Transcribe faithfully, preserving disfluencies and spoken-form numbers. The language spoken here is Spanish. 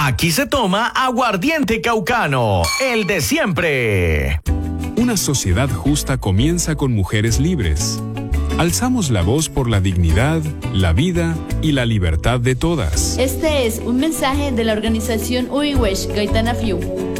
Aquí se toma aguardiente caucano, el de siempre. Una sociedad justa comienza con mujeres libres. Alzamos la voz por la dignidad, la vida y la libertad de todas. Este es un mensaje de la organización Uiwesh Gaitana Fiu.